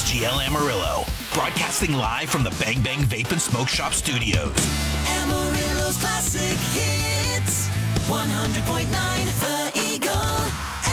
WSGL Amarillo, broadcasting live from the Bang Bang Vape and Smoke Shop studios. Amarillo's classic hits, 100.9 The Eagle,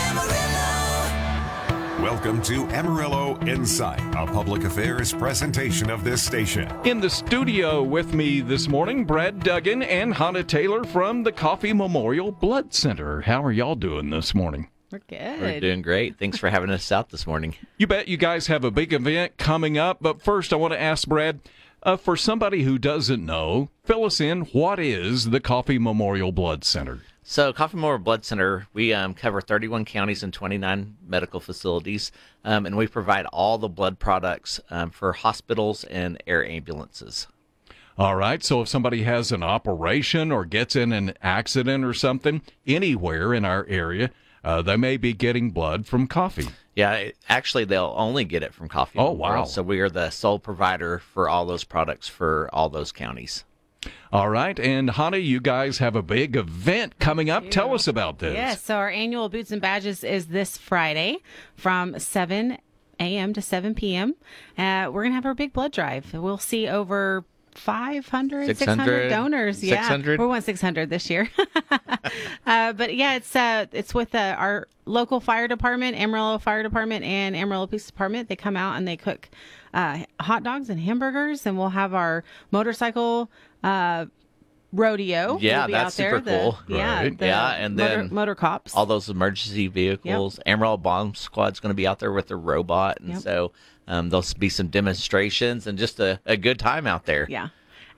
Amarillo. Welcome to Amarillo Insight, a public affairs presentation of this station. In the studio with me this morning, Brad Duggan and Hannah Taylor from the Coffee Memorial Blood Center. How are y'all doing this morning? We're good. We're doing great. Thanks for having us out this morning. You bet you guys have a big event coming up, but first I want to ask Brad, for somebody who doesn't know, fill us in. What is the Coffee Memorial Blood Center? So Coffee Memorial Blood Center, we cover 31 counties and 29 medical facilities, and we provide all the blood products for hospitals and air ambulances. All right, so if somebody has an operation or gets in an accident or something anywhere in our area, they may be getting blood from coffee. Yeah, actually, they'll only get it from Coffee Oh, Memorial. wow. So we are the sole provider for all those products for all those counties. All right, and Hannah, you guys have a big event coming up. Tell us about this. Yes, so our annual Boots and Badges is this Friday from 7 a.m. to 7 p.m. We're going to have our big blood drive. We'll see over 500, 600 donors. 600? Yeah, we want 600 this year. But yeah, it's with our local fire department, Amarillo Fire Department, and Amarillo Police Department. They come out and they cook hot dogs and hamburgers, and we'll have our motorcycle rodeo. Yeah, will be that's out there. super cool. Yeah, Right. the Yeah, and then motor cops. all those emergency vehicles. Amarillo Bomb Squad's going to be out there with their robot, and so there'll be some demonstrations and just a good time out there. Yeah.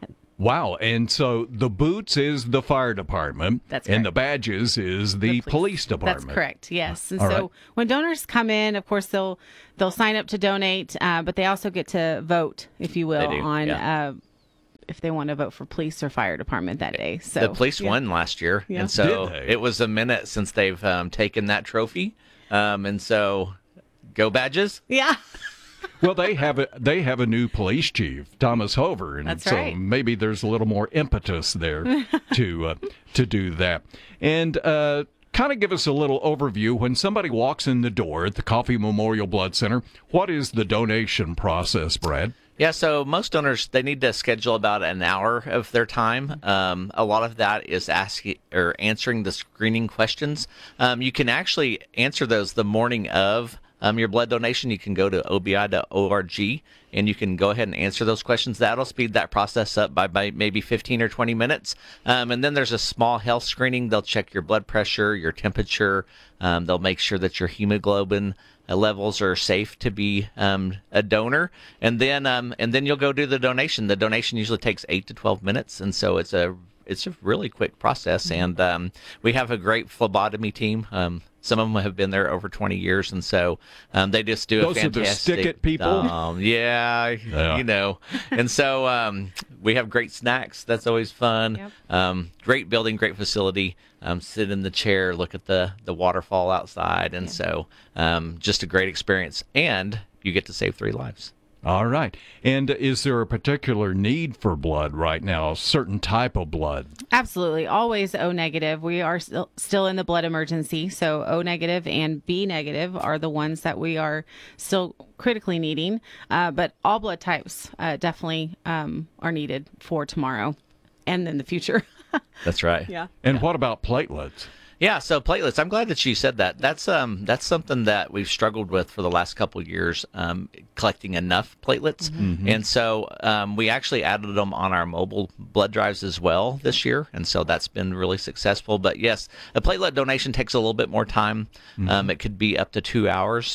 Wow, and so the boots is the fire department, That's and the correct. badges is the police department. That's correct. Yes. And All so right. when donors come in, of course they'll sign up to donate, but they also get to vote, if you will, They do, on yeah. if they want to vote for police or fire department that day. So The police won last year, Yeah. and so Did they? it was a minute since they've taken that trophy, and so go Badges. Yeah. Well, they have a new police chief, Thomas Hover, and That's so right. maybe there's a little more impetus there to do that. And kind of give us a little overview when somebody walks in the door at the Coffee Memorial Blood Center. What is the donation process, Brad? Yeah, so most donors, they need to schedule about an hour of their time. A lot of that is asking or answering the screening questions. You can actually answer those the morning of your blood donation. You can go to obi.org and you can go ahead and answer those questions. That'll speed that process up by maybe 15 or 20 minutes. And then there's a small health screening. They'll check your blood pressure, your temperature. They'll make sure that your hemoglobin levels are safe to be a donor, and then you'll go do the donation. The donation usually takes 8 to 12 minutes, and so it's a really quick process. And we have a great phlebotomy team. Some of them have been there over 20 years, and so they just do Those a are the fantastic. stick-it people? Yeah, you know. And so we have great snacks. That's always fun. Great building, great facility. Sit in the chair, look at the waterfall outside, and so just a great experience. And you get to save 3 lives. All right. And is there a particular need for blood right now, a certain type of blood? Absolutely. Always O negative. We are still in the blood emergency. So O negative and B negative are the ones that we are still critically needing. But all blood types definitely are needed for tomorrow and in the future. That's right. Yeah. And what about platelets? Yeah, so platelets. I'm glad that you said that. That's something that we've struggled with for the last couple of years, collecting enough platelets, and so we actually added them on our mobile blood drives as well this year, and so that's been really successful. But yes, a platelet donation takes a little bit more time. It could be up to 2 hours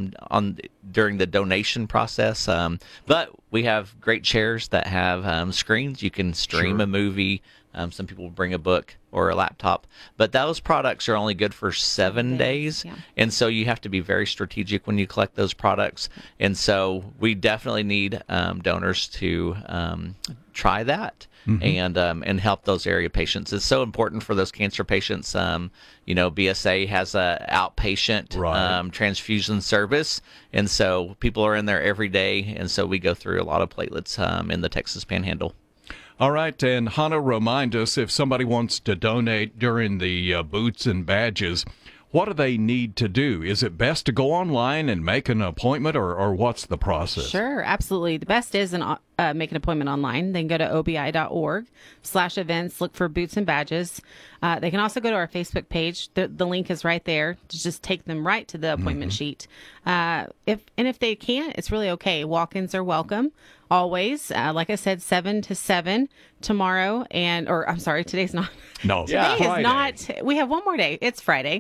during the donation process, but we have great chairs that have screens. You can stream a movie. Some people bring a book or a laptop, but those products are only good for 7 days. Yeah. And so you have to be very strategic when you collect those products. And so we definitely need donors to try that and help those area patients. It's so important for those cancer patients. BSA has a outpatient transfusion service. And so people are in there every day. And so we go through a lot of platelets in the Texas Panhandle. All right, and Hannah, remind us if somebody wants to donate during the Boots and Badges, what do they need to do? Is it best to go online and make an appointment, or what's the process? Sure, absolutely. The best is make an appointment online. Then go to obi.org/events, look for boots and badges. They can also go to our Facebook page. The link is right there to just take them right to the appointment sheet. If they can't, it's really okay. Walk-ins are welcome always. Like I said, 7 to 7 tomorrow, today's not. No, Today Friday. is not. We have one more day. It's Friday.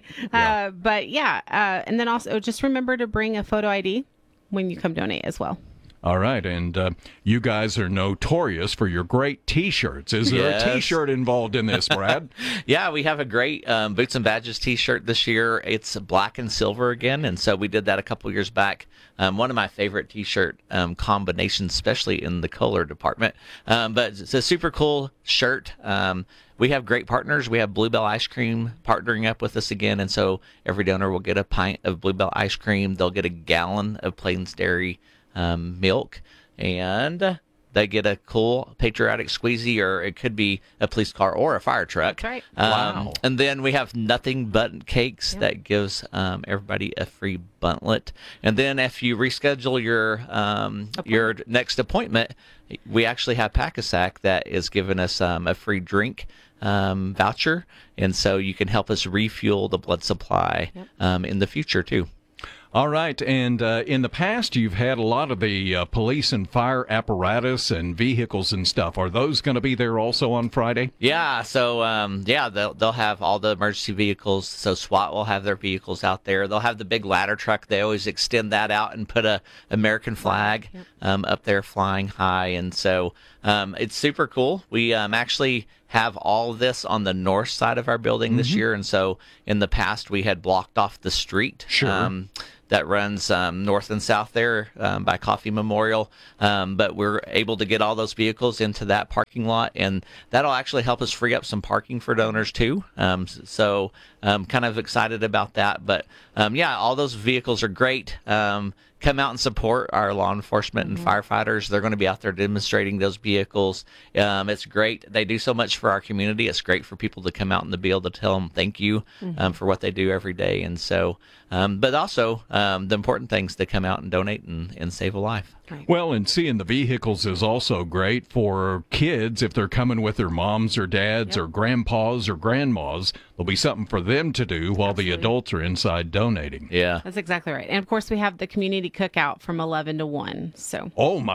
And then also just remember to bring a photo ID when you come donate as well. All right, and you guys are notorious for your great T-shirts. Is there Yes. a T-shirt involved in this, Brad? Yeah, we have a great Boots and Badges T-shirt this year. It's black and silver again, and so we did that a couple years back. One of my favorite T-shirt combinations, especially in the color department. But it's a super cool shirt. We have great partners. We have Bluebell Ice Cream partnering up with us again, and so every donor will get a pint of Bluebell ice cream. They'll get a gallon of Plains Dairy milk, and they get a cool patriotic squeezy, or it could be a police car or a fire truck. That's right. Wow. And then we have Nothing But Cakes that gives everybody a free buntlet. And then if you reschedule your next appointment, we actually have Pack-A-Sack that is giving us a free drink voucher, and so you can help us refuel the blood supply in the future too. All right, and in the past, you've had a lot of the police and fire apparatus and vehicles and stuff. Are those going to be there also on Friday? Yeah, so they'll have all the emergency vehicles. So SWAT will have their vehicles out there. They'll have the big ladder truck. They always extend that out and put a American flag up there flying high, and so it's super cool. We actually have all of this on the north side of our building this year, and so in the past we had blocked off the street. Sure. That runs north and south there by Coffee Memorial. But we're able to get all those vehicles into that parking lot, and that'll actually help us free up some parking for donors too. So I'm kind of excited about that. But all those vehicles are great. Come out and support our law enforcement and firefighters. They're going to be out there demonstrating those vehicles. It's great. They do so much for our community. It's great for people to come out and to be able to tell them thank you for what they do every day. And so, but also the important things to come out and donate and save a life. Right. Well, and seeing the vehicles is also great for kids if they're coming with their moms or dads or grandpas or grandmas. There'll be something for them to do while the adults are inside donating. Yeah. That's exactly right. And of course, we have the community cookout from 11 to 1. So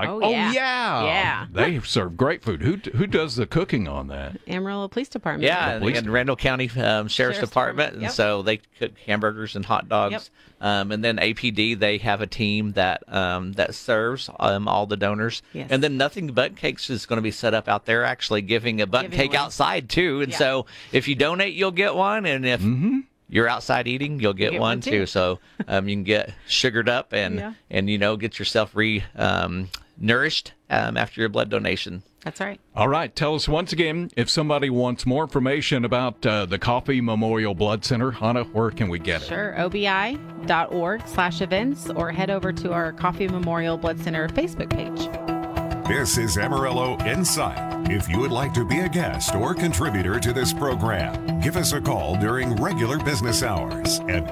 Yeah. They serve great food. Who does the cooking on that? Amarillo Police Department. Yeah, and Randall County Sheriff's Department, and Yep. so they cook hamburgers and hot dogs. Yep. And then APD, they have a team that serves all the donors. Yes. And then Nothing But Cakes is going to be set up out there, actually giving a bunt cake away. outside too. And so if you donate, you'll get one, and if you're outside eating, you'll get one too. So you can get sugared up and get yourself nourished after your blood donation. That's right. All right. Tell us once again, if somebody wants more information about the Coffee Memorial Blood Center, Hannah, where can we get it? Sure. obi.org/events, or head over to our Coffee Memorial Blood Center Facebook page. This is Amarillo Insight. If you would like to be a guest or contributor to this program, give us a call during regular business hours at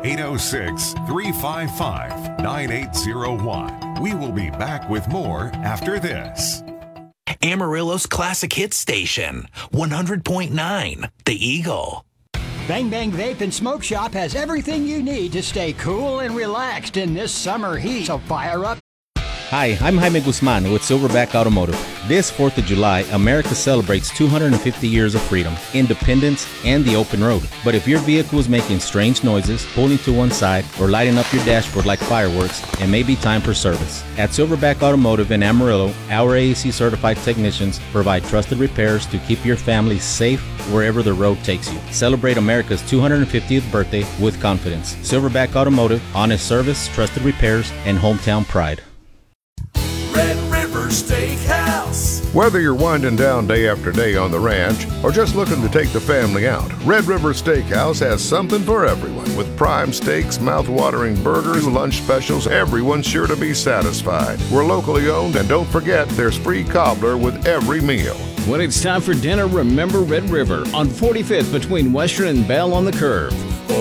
806-355-9801. We will be back with more after this. Amarillo's classic hit station, 100.9, The Eagle. Bang Bang Vape and Smoke Shop has everything you need to stay cool and relaxed in this summer heat. So fire up. Hi, I'm Jaime Guzman with Silverback Automotive. This 4th of July, America celebrates 250 years of freedom, independence, and the open road. But if your vehicle is making strange noises, pulling to one side, or lighting up your dashboard like fireworks, it may be time for service. At Silverback Automotive in Amarillo, our AAC certified technicians provide trusted repairs to keep your family safe wherever the road takes you. Celebrate America's 250th birthday with confidence. Silverback Automotive, honest service, trusted repairs, and hometown pride. Red River Steakhouse. Whether you're winding down day after day on the ranch or just looking to take the family out, Red River Steakhouse has something for everyone. With prime steaks, mouth-watering burgers, lunch specials, everyone's sure to be satisfied. We're locally owned, and don't forget there's free cobbler with every meal. When it's time for dinner, remember Red River on 45th between Western and Bell on the Curve. For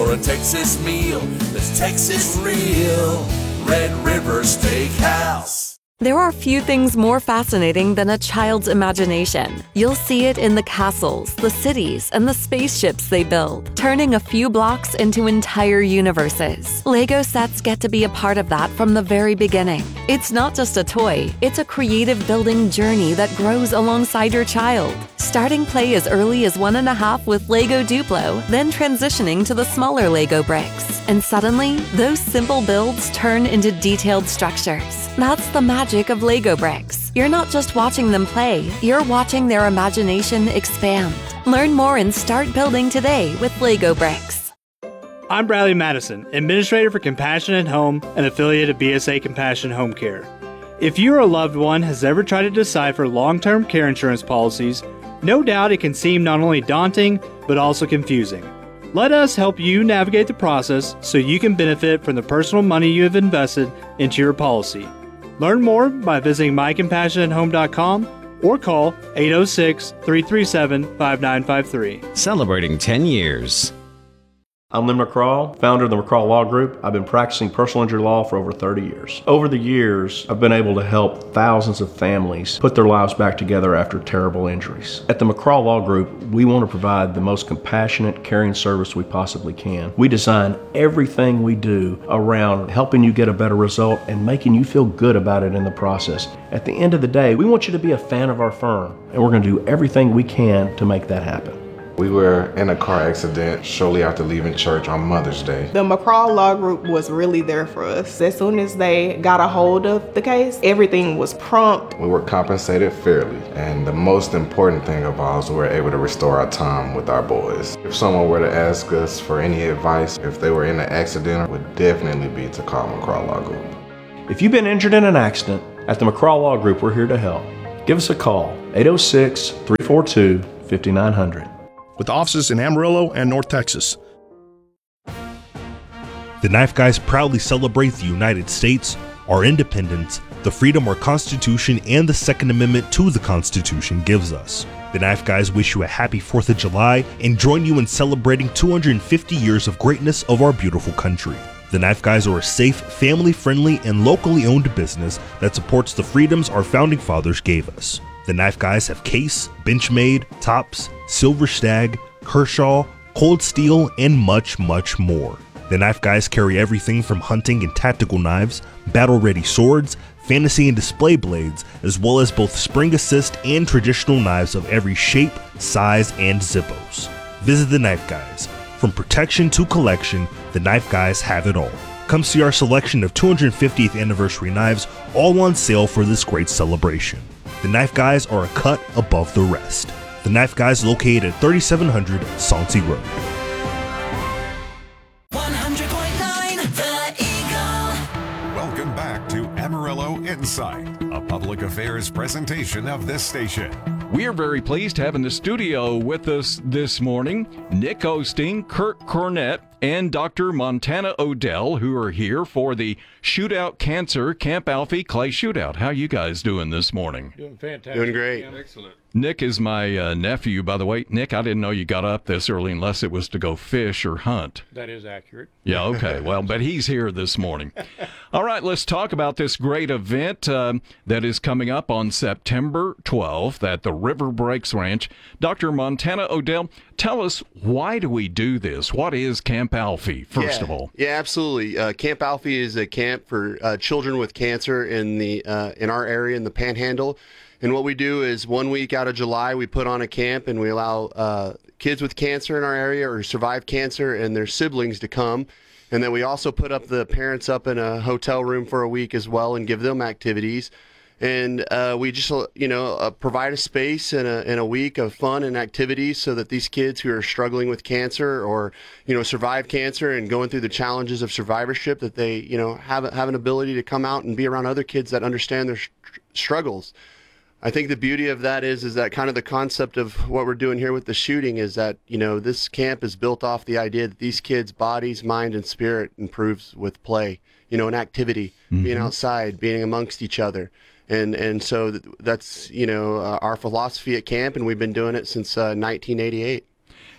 for a Texas meal that's Texas real. Red River Steakhouse. There are few things more fascinating than a child's imagination. You'll see it in the castles, the cities, and the spaceships they build, turning a few blocks into entire universes. Lego sets get to be a part of that from the very beginning. It's not just a toy, it's a creative building journey that grows alongside your child. Starting play as early as 1.5 with Lego Duplo, then transitioning to the smaller Lego bricks. And suddenly, those simple builds turn into detailed structures. That's the magic of Lego bricks. You're not just watching them play, you're watching their imagination expand. Learn more and start building today with Lego bricks. I'm Bradley Madison, Administrator for Compassion at Home, an affiliate of BSA Compassion Home Care. If you or a loved one has ever tried to decipher long-term care insurance policies, no doubt it can seem not only daunting, but also confusing. Let us help you navigate the process so you can benefit from the personal money you have invested into your policy. Learn more by visiting mycompassionathome.com or call 806-337-5953. Celebrating 10 years. I'm Lynn McCraw, founder of the McCraw Law Group. I've been practicing personal injury law for over 30 years. Over the years, I've been able to help thousands of families put their lives back together after terrible injuries. At the McCraw Law Group, we want to provide the most compassionate, caring service we possibly can. We design everything we do around helping you get a better result and making you feel good about it in the process. At the end of the day, we want you to be a fan of our firm, and we're going to do everything we can to make that happen. We were in a car accident shortly after leaving church on Mother's Day. The McCraw Law Group was really there for us. As soon as they got a hold of the case, everything was prompt. We were compensated fairly, and the most important thing of all is we were able to restore our time with our boys. If someone were to ask us for any advice, if they were in an accident, it would definitely be to call McCraw Law Group. If you've been injured in an accident, at the McCraw Law Group, we're here to help. Give us a call, 806-342-5900. With offices in Amarillo and North Texas. The Knife Guys proudly celebrate the United States, our independence, the freedom our Constitution and the Second Amendment to the Constitution gives us. The Knife Guys wish you a happy 4th of July and join you in celebrating 250 years of greatness of our beautiful country. The Knife Guys are a safe, family-friendly, and locally owned business that supports the freedoms our founding fathers gave us. The Knife Guys have Case, Benchmade, Tops, Silver Stag, Kershaw, Cold Steel, and much, much more. The Knife Guys carry everything from hunting and tactical knives, battle-ready swords, fantasy and display blades, as well as both spring assist and traditional knives of every shape, size, and zippos. Visit the Knife Guys. From protection to collection, the Knife Guys have it all. Come see our selection of 250th anniversary knives, all on sale for this great celebration. The Knife Guys are a cut above the rest. The Knife Guys located at 3700 Sauncey Road. 100.9 The Eagle. Welcome back to Amarillo Insight, a public affairs presentation of this station. We are very pleased to have in the studio with us this morning Nick Osteen, Kurt Cornett, and Dr. Montana Odell, who are here for the Shootout Cancer Camp Alfie Clay Shootout. How you guys doing this morning? Doing fantastic. Doing great. Yeah. Excellent. Nick is my nephew, by the way. Nick, I didn't know you got up this early unless it was to go fish or hunt. That is accurate. Yeah, okay. Well, but he's here this morning. All right, let's talk about this great event that is coming up on September 12th at the River Breaks Ranch. Dr. Montana Odell, tell us, why do we do this? What is Camp Alfie, first of all? Yeah, absolutely. Camp Alfie is a camp for children with cancer in our area in the Panhandle. And what we do is 1 week out of July, we put on a camp and we allow kids with cancer in our area or survived cancer and their siblings to come. And then we also put up the parents up in a hotel room for a week as well and give them activities. And we just, provide a space and a week of fun and activities so that these kids who are struggling with cancer or, survive cancer and going through the challenges of survivorship, that they, have an ability to come out and be around other kids that understand their struggles. I think the beauty of that is that kind of the concept of what we're doing here with the shooting is that, this camp is built off the idea that these kids' bodies, mind, and spirit improves with play, and activity, being outside, being amongst each other. And so that's, our philosophy at camp, and we've been doing it since 1988.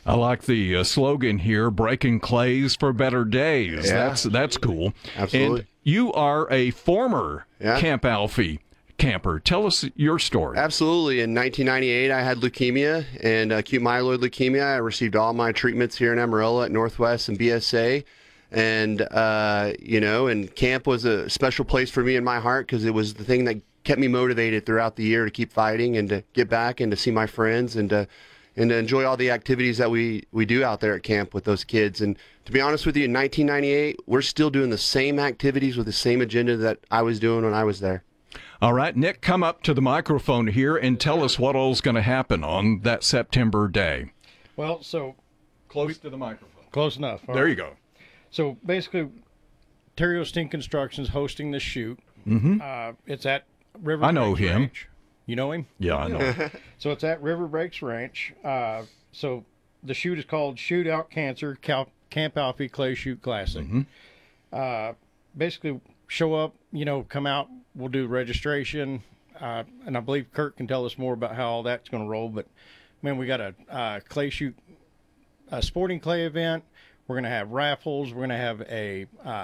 I like the slogan here, breaking clays for better days. Yeah. That's cool. Absolutely. And you are a former Camp Alfie camper. Tell us your story. Absolutely. In 1998, I had leukemia and acute myeloid leukemia. I received all my treatments here in Amarillo at Northwest and BSA. And, and camp was a special place for me in my heart because it was the thing that kept me motivated throughout the year to keep fighting and to get back and to see my friends and to enjoy all the activities that we do out there at camp with those kids. And to be honest with you, in 1998, we're still doing the same activities with the same agenda that I was doing when I was there. All right, Nick, come up to the microphone here and tell us what all's going to happen on that September day. Well, so close to the microphone. Close enough. There you go. So basically, Terry Osteen Construction's hosting the shoot. Mm-hmm. It's at River I know Breaks him. Ranch. You know him? Yeah, I know him. So it's at River Breaks Ranch. So the shoot is called Shoot Out Cancer Camp Alfie Clay Shoot Classic. Mm-hmm. Basically, show up, come out. We'll do registration. And I believe Kurt can tell us more about how all that's going to roll. But, man, we got a clay shoot, a sporting clay event. We're going to have raffles. We're going to have a,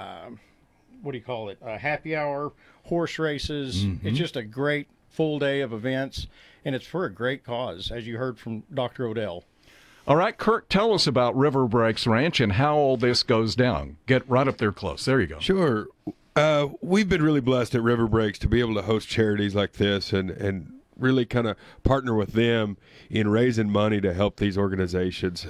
a happy hour, horse races. Mm-hmm. It's just a great full day of events, and it's for a great cause, as you heard from Dr. Odell. All right, Kurt, tell us about River Breaks Ranch and how all this goes down. Get right up there close. There you go. Sure. We've been really blessed at River Breaks to be able to host charities like this and really kind of partner with them in raising money to help these organizations.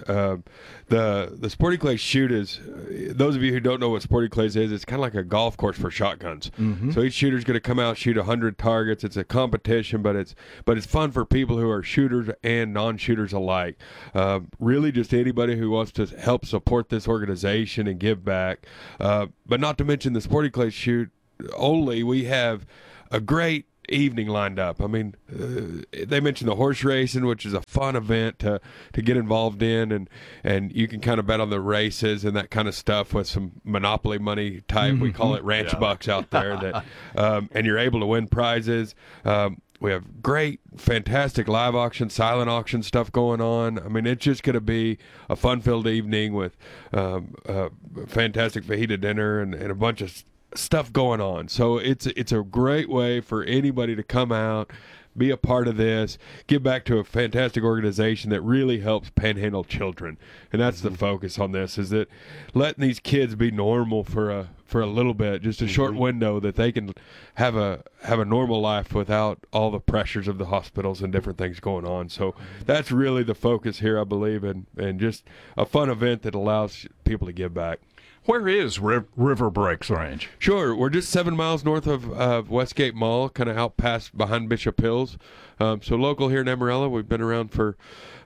The Sporting Clays shoot is, those of you who don't know what Sporting Clays is, it's kind of like a golf course for shotguns. Mm-hmm. So each shooter's going to come out, shoot 100 targets. It's a competition, but it's fun for people who are shooters and non-shooters alike. Really just anybody who wants to help support this organization and give back. But not to mention the Sporting Clays shoot only, we have a great evening lined up. I mean, they mentioned the horse racing, which is a fun event to get involved in, and you can kind of bet on the races and that kind of stuff with some Monopoly money type. We call it ranch bucks out there that, and you're able to win prizes. We have great, fantastic live auction, silent auction stuff going on. I mean, it's just going to be a fun-filled evening with a fantastic fajita dinner and a bunch of stuff going on. So it's a great way for anybody to come out, be a part of this, give back to a fantastic organization that really helps panhandle children. And that's the focus on this, is that letting these kids be normal for a little bit, just a short window that they can have a normal life without all the pressures of the hospitals and different things going on. So that's really the focus here, I believe, and just a fun event that allows people to give back. Where is River Breaks Ranch? Sure. We're just 7 miles north of Westgate Mall, kind of out past behind Bishop Hills. So local here in Amarillo. We've been around for,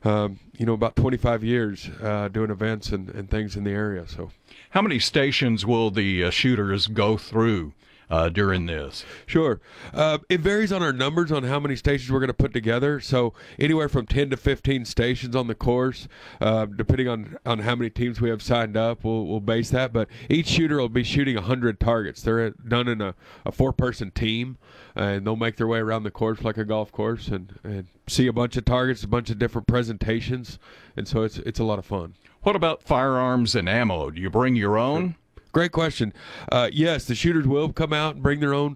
about 25 years doing events and things in the area. So, how many stations will the shooters go through during this? Sure. It varies on our numbers on how many stations we're going to put together. So anywhere from 10 to 15 stations on the course, depending on how many teams we have signed up, we'll base that. But each shooter will be shooting 100 targets. They're done in a 4-person team, and they'll make their way around the course like a golf course and see a bunch of targets, a bunch of different presentations. And so it's a lot of fun. What about firearms and ammo? Do you bring your own? Great question. Yes, the shooters will come out and bring their own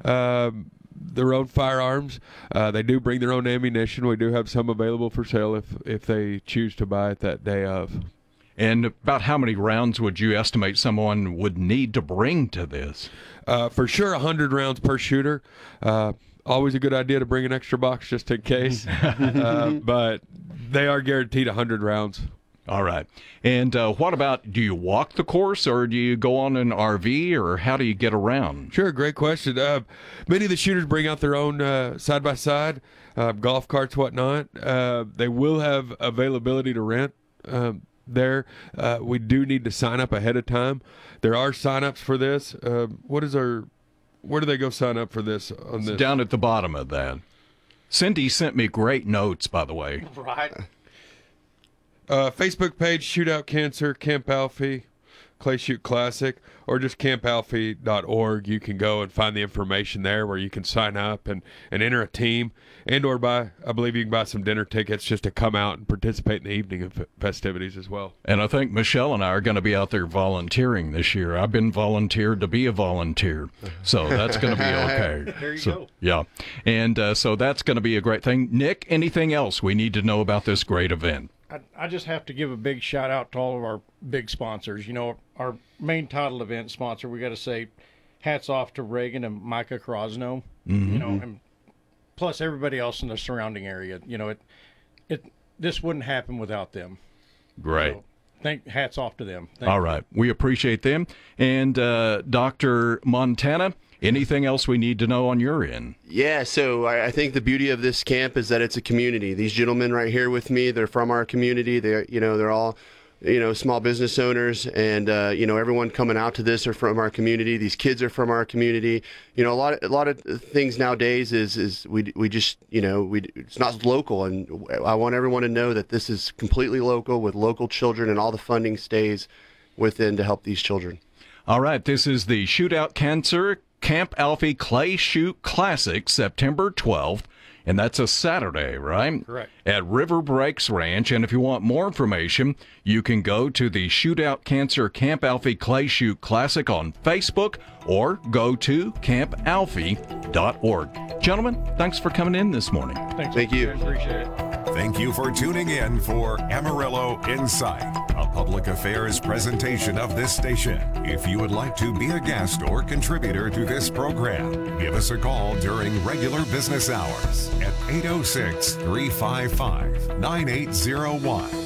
firearms. They do bring their own ammunition. We do have some available for sale if they choose to buy it that day of. And about how many rounds would you estimate someone would need to bring to this? For sure, 100 rounds per shooter. Always a good idea to bring an extra box just in case. But they are guaranteed 100 rounds. All right. And what about, do you walk the course or do you go on an RV or how do you get around? Sure, great question. Many of the shooters bring out their own side-by-side, golf carts, whatnot. They will have availability to rent there. We do need to sign up ahead of time. There are sign-ups for this. Where do they go sign up for this? It's down at the bottom of that. Cindy sent me great notes, by the way. Right. Facebook page, Shoot Out Cancer, Camp Alfie. Clay Shoot Classic, or just campalfie.org. You can go and find the information there where you can sign up and enter a team, and or I believe you can buy some dinner tickets just to come out and participate in the evening of festivities as well. And I think Michelle and I are going to be out there volunteering this year. I've been volunteered to be a volunteer, so that's going to be okay. There you go. Yeah, and so that's going to be a great thing. Nick, anything else we need to know about this great event? I just have to give a big shout out to all of our big sponsors. You know, our main title event sponsor, we got to say hats off to Reagan and Micah Krosno, you know, and plus everybody else in the surrounding area. You know, this wouldn't happen without them. Great. So, hats off to them. All right. We appreciate them. And Dr. Montana, anything else we need to know on your end? Yeah, so I think the beauty of this camp is that it's a community. These gentlemen right here with me, they're from our community. They're all, small business owners, and everyone coming out to this are from our community. These kids are from our community. A lot of things nowadays is we just it's not local, and I want everyone to know that this is completely local with local children, and all the funding stays within to help these children. All right, this is the Shootout Cancer Camp Alfie Clay Shoot Classic, September 12th, and that's a Saturday, right? Correct. At River Breaks Ranch, and if you want more information, you can go to the Shootout Cancer Camp Alfie Clay Shoot Classic on Facebook, or go to campalfie.org. Gentlemen, thanks for coming in this morning. Thank you. Appreciate it. Thank you for tuning in for Amarillo Insight, a public affairs presentation of this station. If you would like to be a guest or contributor to this program, give us a call during regular business hours at 806-355-9801.